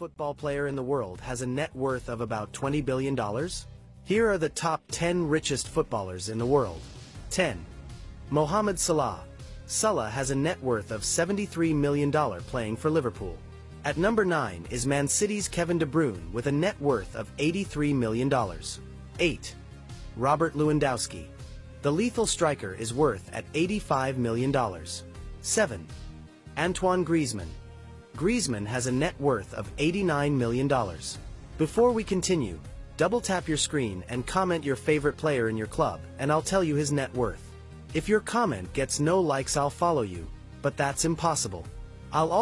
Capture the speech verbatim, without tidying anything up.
football player in the world has a net worth of about twenty billion dollars? Here are the top ten richest footballers in the world. ten. Mohamed Salah. Salah has a net worth of seventy-three million dollars playing for Liverpool. At number nine is Man City's Kevin De Bruyne with a net worth of eighty-three million dollars. eight. Robert Lewandowski. The lethal striker is worth at eighty-five million dollars. seven. Antoine Griezmann. Griezmann has a net worth of eighty-nine million dollars. Before we continue, double tap your screen and comment your favorite player in your club, and I'll tell you his net worth. If your comment gets no likes, I'll follow you, but that's impossible. I'll